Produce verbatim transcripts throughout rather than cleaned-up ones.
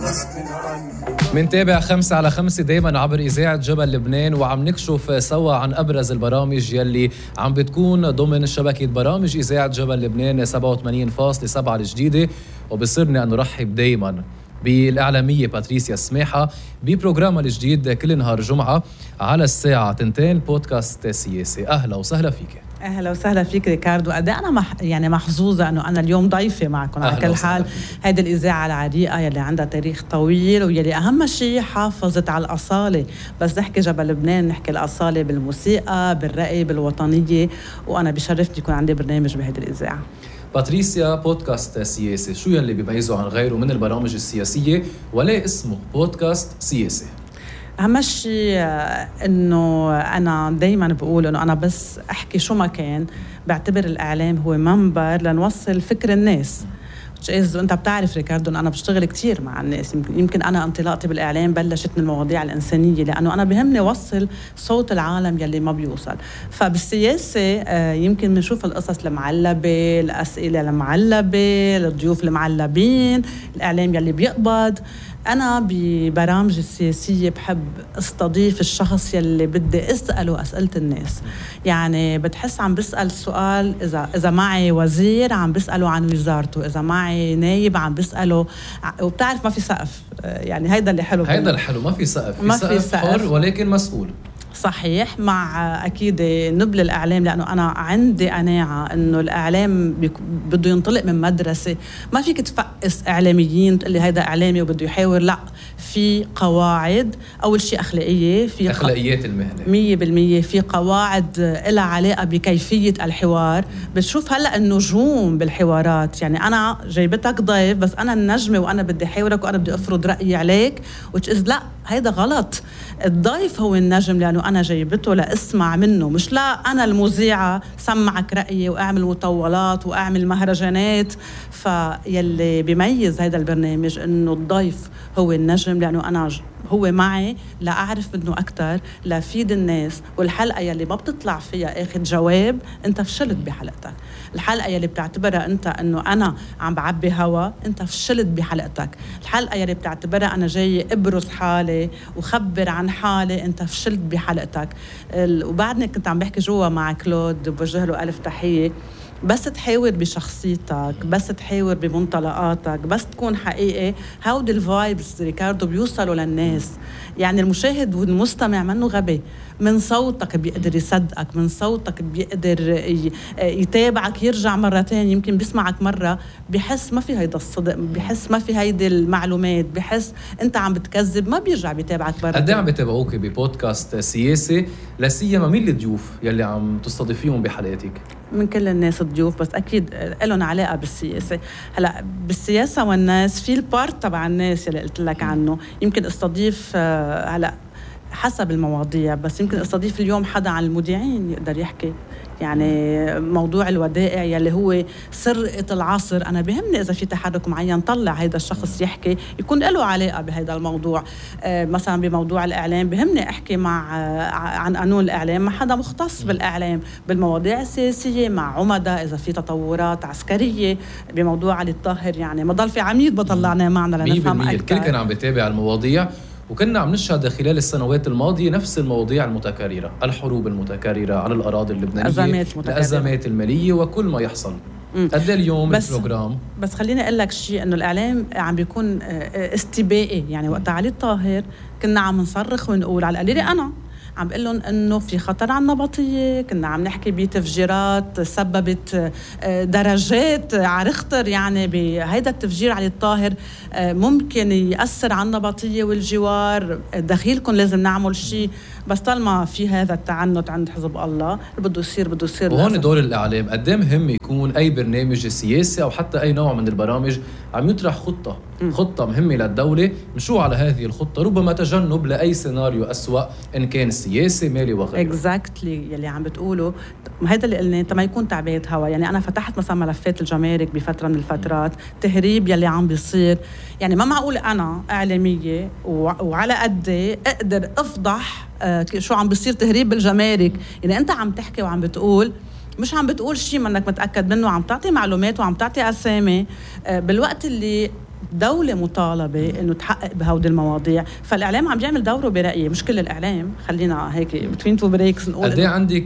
منتابع خمسة على خمسة دايما عبر إذاعة جبل لبنان، وعم نكشف سوا عن أبرز البرامج يلي عم بتكون ضمن شبكة برامج إذاعة جبل لبنان سبعة وثمانين فاصلة سبعة الجديدة. وبصرنا أن نرحب دايما بالإعلامية باتريسيا سماحة ببروجرامها الجديد كل نهار جمعة على الساعة تنتين بودكاست سياسي. أهلا وسهلا فيك. اهلا وسهلا فيك ريكاردو. قد انا مح يعني محظوظه انه انا اليوم ضيفه معكم. على كل حال هيدي الاذاعه العريقه يلي عندها تاريخ طويل ويلي اهم شيء حافظت على الاصاله. بس نحكي جبل لبنان نحكي الاصاله بالموسيقى بالرأي بالوطنيه، وانا بشرفني يكون عندي برنامج بهيدي الاذاعه. باتريسيا بودكاست سياسي، شو يلي بيميزه عن غيره من البرامج السياسيه وليه اسمه بودكاست سياسي؟ أهم شيء إنه أنا دايماً بقول إنه أنا بس أحكي شو ما كان، بعتبر الإعلام هو منبر لنوصل فكر الناس. إذا أنت بتعرف ريكاردو أنا بشتغل كتير مع الناس، يمكن أنا انطلاقتي بالإعلام بلشت من المواضيع الإنسانية، لأنه أنا بهمني وصل صوت العالم يلي ما بيوصل. فبالسياسة يمكن بنشوف القصص المعلبة، الأسئلة المعلبة، الضيوف المعلبين، الإعلام يلي بيقبض. أنا ببرامج السياسية بحب استضيف الشخص يلي بدي أسأله أسئلة الناس. يعني بتحس عم بسأل سؤال، إذا إذا معي وزير عم بسأله عن وزارته، إذا معي نايب عم بسأله، وبتعرف ما في سقف. يعني هيدا اللي حلو، هيدا الحلو، ما في سقف، ما في سقف حر ولكن مسؤول. صحيح، مع أكيد نبل الإعلام، لأنه أنا عندي قناعة أنه الإعلام بده ينطلق من مدرسة. ما فيك تفقس إعلاميين تقول لي هيدا إعلامي وبده يحاور، لا، في قواعد. أول شيء أخلاقية، في أخلاقيات المهنة مية بالمية، في قواعد لها علاقة بكيفية الحوار. بتشوف هلأ النجوم بالحوارات، يعني أنا جايبتك ضيف بس أنا النجمة وأنا بدي حاورك وأنا بدي أفرض رأيي عليك، وتقول لا هيدا غلط. الضيف هو النجم، لأنه أنا جايبته لأسمع منه، مش لا أنا المذيعة سمعك رأيي وأعمل مطولات وأعمل مهرجانات. فيلي بيميز هذا البرنامج إنه الضيف هو النجم، لأنه أنا هو معي لأعرف منه أكتر، لأفيد الناس. والحلقة يلي ما بتطلع فيها آخد جواب أنت فشلت بحلقتك. الحلقة يلي بتعتبرها أنت أنه أنا عم بعبي هوا أنت فشلت بحلقتك. الحلقة يلي بتعتبرها أنا جاي أبرز حالي وخبر عن حالي أنت فشلت بحلقتك. وبعدني كنت عم بحكي جوا مع كلود بوجه له ألف تحية، بس تحاور بشخصيتك، بس تحاور بمنطلقاتك، بس تكون حقيقي، هود الفايبس ريكاردو بيوصلوا للناس. يعني المشاهد والمستمع منه غبي، من صوتك بيقدر يصدقك، من صوتك بيقدر يتابعك، يرجع مرتين، يمكن بيسمعك مرة بيحس ما في هيدا الصدق، بيحس ما في هيدي المعلومات، بيحس انت عم بتكذب، ما بيرجع بيتابعك مرة. قد ايه عم بيتابعوك ببودكاست سياسي؟ لسيما مين الضيوف يلي عم تستضيفيهم بحلقاتك؟ من كل الناس الضيوف، بس أكيد لهم علاقة بالسياسة. هلأ بالسياسة والناس في البارت تبع الناس اللي قلت لك عنه، يمكن استضيف هلأ حسب المواضيع، بس يمكن استضيف اليوم حدا عن المودعين يقدر يحكي. يعني موضوع الودائع يلي هو سرقة العصر، أنا بهمني إذا في تحرك معين طلع هيدا الشخص يحكي يكون له علاقة بهيدا الموضوع. آه مثلا بموضوع الإعلام بهمني أحكي مع آه عن قانون الإعلام مع حدا مختص بالإعلام. بالمواضيع السياسية مع عمداء إذا في تطورات عسكرية. بموضوع علي الطاهر يعني ما ضل في عميد بطلعناه معنا لنفهم أكثر. الكل كان عم بيتابع المواضيع، وكنا عم نشهد خلال السنوات الماضية نفس المواضيع المتكررة، الحروب المتكررة على الأراضي اللبنانية، أزمات متكررة، الأزمات المالية وكل ما يحصل. قد اليوم بس البروجرام بس خليني أقول لك شيء، إنه الإعلام عم بيكون استباقي. يعني وقت علي الطاهر كنا عم نصرخ ونقول، على القليلة أنا عم بقول لهم انه في خطر على النبطيه، كنا عم نحكي بتفجيرات سببت درجات على رختر، يعني بهيدا التفجير على الطاهر ممكن يأثر على النبطيه والجوار، دخيلكم لازم نعمل شيء. بس طالما في هذا التعنت عند حزب الله بده يصير بده يصير. وهون دور الاعلام، قد ايه مهم يكون اي برنامج سياسي او حتى اي نوع من البرامج عم يطرح خطه م. خطه مهمه للدوله، مشروع على هذه الخطه، ربما تجنب لاي سيناريو اسوأ ان كان سياسي مالي وغيره. اكزاكتلي يلي عم بتقوله هذا اللي قلنا، انت ما يكون تعبئه هوا. يعني انا فتحت مثلا ملفات الجمارك بفتره من الفترات، تهريب يلي عم بيصير. يعني ما معقول انا اعلاميه وعلى قدي اقدر افضح آه شو عم بيصير تهريب بالجمارك. يعني انت عم تحكي وعم بتقول، مش عم بتقول شيء منك متاكد منه، عم تعطي معلومات وعم تعطي اسامي آه بالوقت اللي دولة مطالبة إنه تحقق بهودي المواضيع. فالإعلام عم يعمل دوره برأيي، مش كل الإعلام، خلينا هيك between two breaks نقول. قد ايه عندك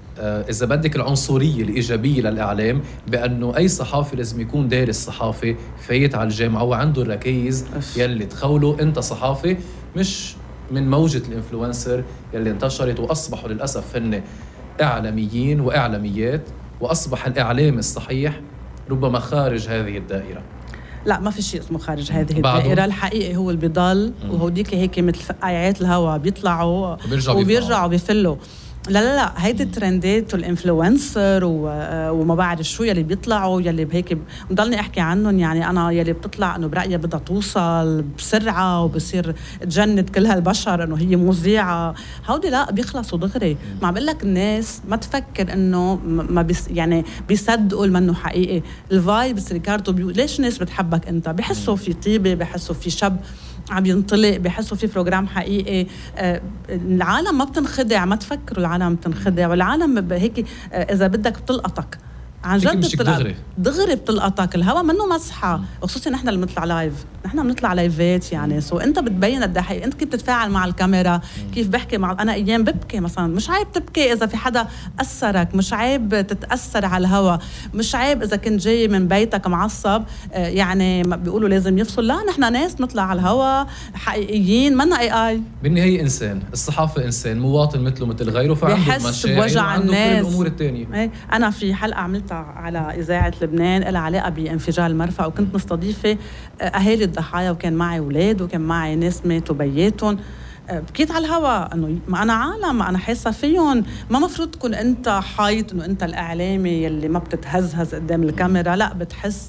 إذا بدك العنصرية الإيجابية للإعلام بأنه أي صحافي لازم يكون دارس صحافة، فايت على الجامعة وعنده الركيز يلي تخوله أنت صحافي، مش من موجة الإنفلونسر يلي انتشرت وأصبحوا للأسف هن إعلاميين وإعلاميات، وأصبح الإعلام الصحيح ربما خارج هذه الدائرة. لا، ما في شيء اسمه خارج هذه الدائرة. الحقيقي هو اللي بيضل، وهوديك هيك مثل فقاعات الهواء بيطلعوا وبيرجعوا وبيرجعوا بيفلوا. لا لا لا، هيدي الترندات والإنفلونسر وما بعرف شو يلي بيطلعوا يلي بهيك بضلني أحكي عنهم. يعني أنا يلي بتطلع إنه برأيي بدها توصل بسرعة وبصير تجند كل هالبشر إنه هي مذيعة، هودي لا بيخلصوا دغري. ما بقول لك الناس ما تفكر إنه ما بيس يعني بيصدقوا منه حقيقي. الفايبس ريكاردو بيقول ليش الناس بتحبك أنت؟ بحسوا في طيبة، بحسوا في شاب عم ينطلق، بحسوا في بروجرام حقيقي. آه العالم ما بتنخدع، ما تفكروا العالم بتنخدع، والعالم هيك آه إذا بدك بتلقطك عن جد دغري دغري بتلقطك. الهوا منه مسحة، وخصوصا نحن اللي بنطلع لايف، نحن بنطلع لايفات يعني. سو انت بتبين قد ايه انت كيف بتتفاعل مع الكاميرا، كيف بحكي مع انا ايام ببكي مثلا. مش عيب تبكي اذا في حدا اثرك، مش عيب تتاثر على الهوا، مش عيب اذا كنت جاي من بيتك معصب يعني ما بيقولوا لازم يفصل. لا، نحن ناس نطلع على الهوا حقيقيين، منا اي اي. بالنهايه انسان، الصحافه انسان مواطن مثله مثل غيره، فعنده مشاعر وعنده كل الامور الثانيه. انا في حلقه عملتها على إذاعة لبنان لها علاقة بانفجار المرفأ، وكنت مستضيفة أهالي الضحايا، وكان معي أولاد وكان معي ناس ماتوا بياتهم. بكيت على الهوا انه ما انا عالم، ما انا حاسه فيهم. ما مفروض تكون انت حايط انه انت الاعلامي يلي ما بتتهزهز قدام الكاميرا، لا بتحس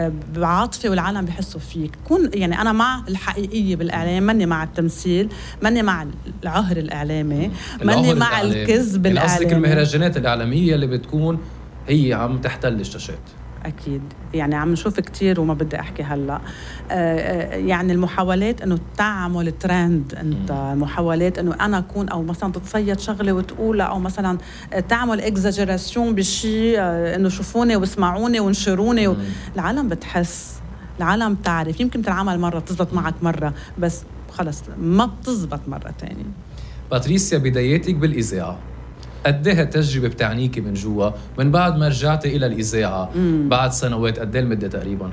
بعاطفه والعالم بيحسوا فيك. كون يعني انا مع الحقيقيه بالاعلام، ماني مع التمثيل، ماني مع العهر الاعلامي، ماني مع الكذب الاعلامي. قصدك المهرجانات الاعلاميه اللي بتكون هي عم تحتل الشاشات؟ أكيد، يعني عم نشوف كتير وما بدي أحكي هلأ. آه يعني المحاولات إنه تعمل ترند، أنت محاولات إنه أنا أكون أو مثلا تتصيد شغلة وتقولها، أو مثلا تعمل إكزاجيراسيون بشيء، آه إنه شوفوني واسمعوني وانشروني و... العالم بتحس، العالم تعرف. يمكن تنعمل مرة تزبط معك مرة، بس خلص ما بتزبط مرة تانية. باتريسيا، بداياتك بالإذاعة قد ايه التجربه بتعنيكي من جوا من بعد ما رجعتي الى الاذاعه مم. بعد سنوات؟ قد ايه المده تقريبا؟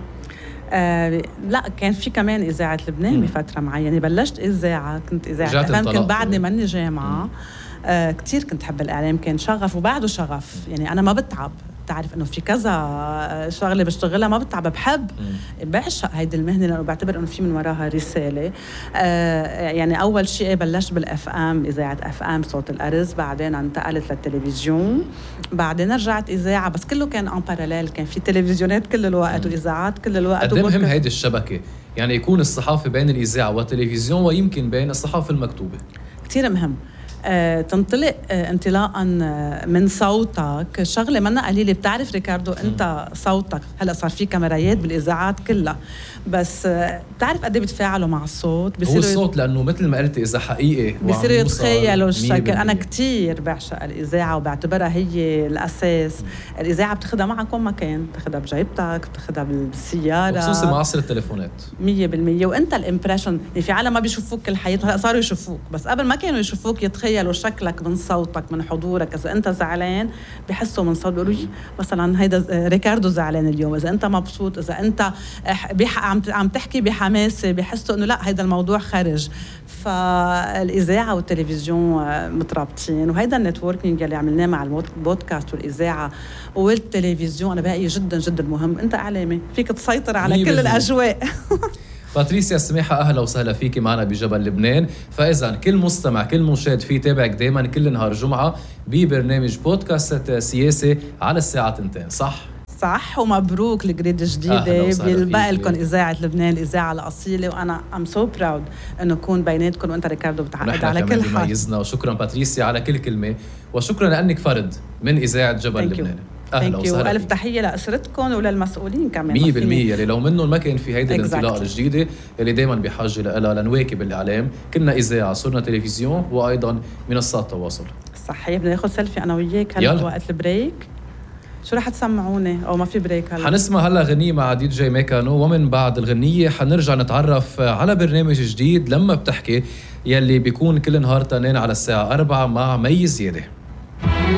آه لا، كان في كمان اذاعه لبنان بفتره معينه. بلشت اذاعه، كنت اذاعه فهم، كنت بعدني مني جامعه. آه كتير كنت حب الاعلام، كان شغف وبعده شغف. يعني انا ما بتعب، تعرف انه في كذا شغله بشتغلها ما بتعب، بحب بعشق هيدي المهنه، لانه بعتبر انه في من وراها رساله. آه يعني اول شيء بلشت بالاف ام، اذاعه اف ام صوت الارز، بعدين انتقلت للتلفزيون، بعدين رجعت اذاعه، بس كله كان ان باراليل، كان في تلفزيونات كل الوقت واذاعات كل الوقت. قد ايه مهم هيدي الشبكه، يعني يكون الصحافه بين الاذاعه والتلفزيون، ويمكن بين الصحافه المكتوبه؟ كثير مهم. آه، تنطلق آه، انطلاقا آه، من صوتك، شغله منا قليله. بتعرف ريكاردو انت صوتك هلا صار في كاميرايات بالاذاعات كلها، بس آه، بتعرف قد ايه بتفاعلوا مع الصوت؟ هو الصوت لانه مثل ما قلتي اذا حقيقي بصيروا يتخيلوا الشكل. انا كتير بعشق الاذاعه وبعتبرها هي الاساس. م. الاذاعه بتاخذها معك وين ما كان، بتاخذها بجيبتك، بتاخذها بالسياره، خصوصا مع عصر التليفونات مية بالمية. وانت الامبريشن، يعني في عالم ما بيشوفوك كل حياتهم، هلا صاروا يشوفوك، بس قبل ما كانوا يشوفوك يتخيلوا شكلك من صوتك من حضورك. اذا انت زعلان بحسوا من صوت، بيقولوا مثلا هيدا ريكاردو زعلان اليوم. اذا انت مبسوط، اذا انت عم عم تحكي بحماسه، بحسوا انه لا هيدا الموضوع خارج. فالاذاعه والتلفزيون مترابطين، وهيدا النتوركينج اللي عملناه مع البودكاست والاذاعه والتلفزيون انا بقى جدا جدا مهم. انت اعلامي فيك تسيطر على كل الاجواء. باتريسيا سماحة، أهلا وسهلا فيكي معنا بجبل لبنان. فإذا كل مستمع كل مشاهد في تابعك دايما كل نهار جمعة ببرنامج بودكاست سياسي على الساعة اثنتين، صح؟ صح، ومبروك الجريد الجديدة. بيلبقى لكم إذاعة لبنان، الإذاعة الأصيلة، وأنا I'm so proud إنه أكون بيناتكم، وأنت ريكاردو بتعقد على كل حال. بيميزنا، وشكرا باتريسيا على كل كلمة، وشكرا لأنك فرد من إذاعة جبل لبنان. أهلا وسهلا، وألف تحية لأسرتكم وللمسؤولين كمان. مية بالمية اللي لو منهم ما كان في هيدي الانطلاقة الجديدة اللي دايما بحاجة لها لنواكب الإعلام. كنا إذاعة، صرنا تلفزيون، وأيضا منصات تواصل. صحيح. بدنا ناخذ سيلفي أنا وياك هلا وقت البريك. شو رح تسمعوني او ما في بريك هلا؟ حنسمع هلا غنية مع دي جي ميكانو، ومن بعد الغنية حنرجع نتعرف على برنامج جديد لما بتحكي يلي بيكون كل نهار تنين على الساعة أربعة مع مي زيادة.